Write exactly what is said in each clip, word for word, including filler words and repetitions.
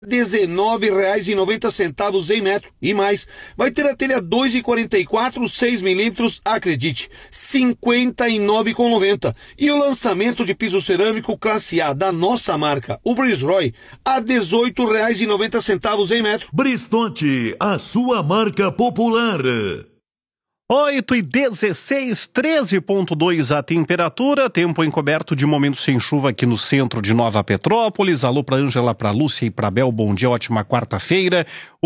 dezenove reais e noventa centavos em metro e mais. Vai ter a telha dois reais e quarenta e quatro, seis milímetros, acredite, cinquenta e nove reais e noventa centavos. E o lançamento de piso cerâmico classe A da nossa marca, o Brisroy, a dezoito reais e noventa centavos em metro. Bristonte, a sua marca popular. oito e dezesseis, treze ponto dois a temperatura, tempo encoberto de momento sem chuva aqui no centro de Nova Petrópolis. Alô pra Ângela, pra Lúcia e pra Bel, bom dia, ótima quarta-feira.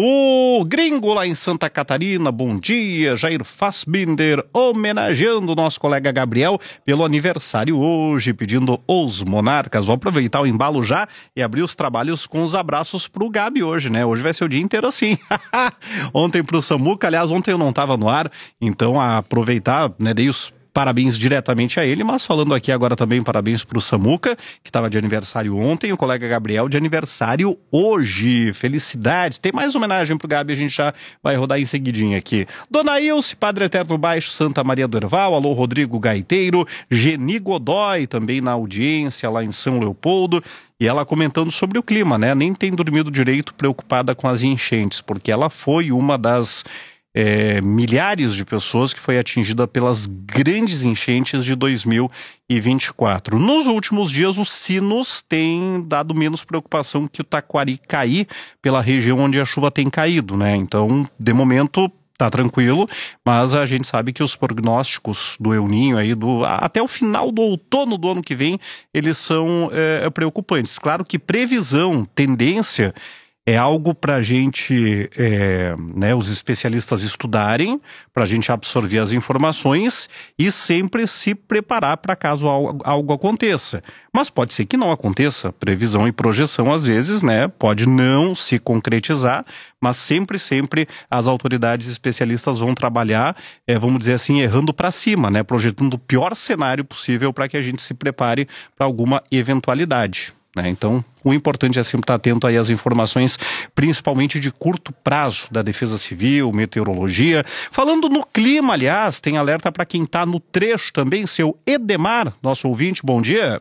O Gringo lá em Santa Catarina, bom dia. Jair Fassbinder homenageando o nosso colega Gabriel pelo aniversário hoje, pedindo os monarcas. Vou aproveitar o embalo já e abrir os trabalhos com os abraços pro Gabi hoje, né? Hoje vai ser o dia inteiro assim. Ontem pro Samuca, aliás, ontem eu não tava no ar, então a aproveitar, né, dei os parabéns diretamente a ele, mas falando aqui agora também parabéns pro Samuca, que estava de aniversário ontem, o colega Gabriel de aniversário hoje. Felicidades. Tem mais homenagem pro Gabi, a gente já vai rodar em seguidinho aqui. Dona Ilse, Padre Eterno Baixo, Santa Maria do Herval, alô Rodrigo Gaiteiro, Geni Godoy também na audiência lá em São Leopoldo. E ela comentando sobre o clima, né? Nem tem dormido direito, preocupada com as enchentes, porque ela foi uma das É, milhares de pessoas que foi atingida pelas grandes enchentes de dois mil e vinte e quatro. Nos últimos dias, os sinos têm dado menos preocupação que o Taquari-Caí, pela região onde a chuva tem caído, né? Então, de momento, tá tranquilo, mas a gente sabe que os prognósticos do El Niño aí, do, até o final do outono do ano que vem, eles são é, preocupantes. Claro que previsão, tendência, é algo para a gente, é, né, os especialistas estudarem, para a gente absorver as informações e sempre se preparar para caso algo, algo aconteça. Mas pode ser que não aconteça. Previsão e projeção, às vezes, né, pode não se concretizar, mas sempre, sempre as autoridades especialistas vão trabalhar, é, vamos dizer assim, errando para cima, né, projetando o pior cenário possível para que a gente se prepare para alguma eventualidade. Né? Então, o importante é sempre estar atento aí às informações, principalmente de curto prazo, da Defesa Civil, meteorologia. Falando no clima, aliás, tem alerta para quem está no trecho também, seu Edemar, nosso ouvinte, bom dia.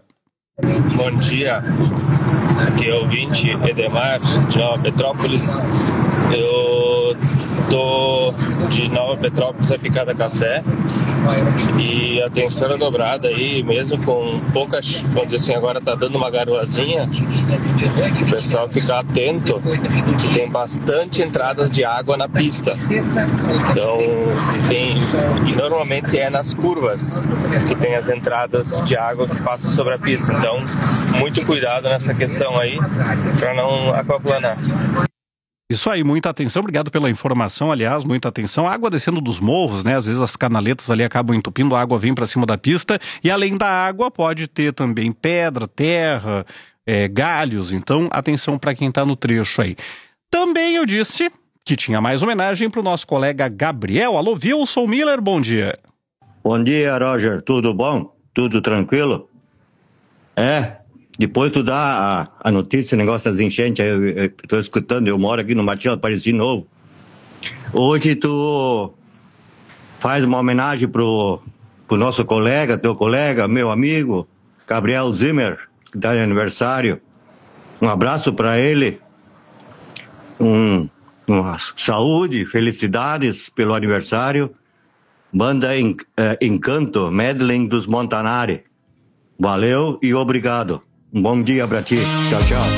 Bom dia, aqui é o ouvinte Edemar, de Nova Petrópolis. Eu tô de Nova Petrópolis a Picada Café e a atenção é dobrada aí, mesmo com poucas, vamos dizer assim, agora tá dando uma garoazinha, o pessoal ficar atento que tem bastante entradas de água na pista. Então, tem, e normalmente é nas curvas que tem as entradas de água que passam sobre a pista. Então, muito cuidado nessa questão aí para não aquaplanar. Isso aí, muita atenção, obrigado pela informação, aliás, muita atenção. Água descendo dos morros, né? Às vezes as canaletas ali acabam entupindo, a água vem para cima da pista e além da água pode ter também pedra, terra, é, galhos, então atenção para quem está no trecho aí. Também eu disse que tinha mais homenagem para o nosso colega Gabriel. Alô, Wilson Miller, bom dia. Bom dia, Roger, tudo bom? Tudo tranquilo? É... Depois tu dá a, a notícia, o negócio das enchentes, eu, eu, eu tô escutando, eu moro aqui no Matinho, apareci de novo. Hoje tu faz uma homenagem pro, pro nosso colega, teu colega, meu amigo, Gabriel Zimmer, que tá de aniversário. Um abraço para ele, um, uma saúde, felicidades pelo aniversário. Banda en, eh, Encanto, Medley dos Montanari. Valeu e obrigado. Um bom dia pra ti. Tchau, tchau.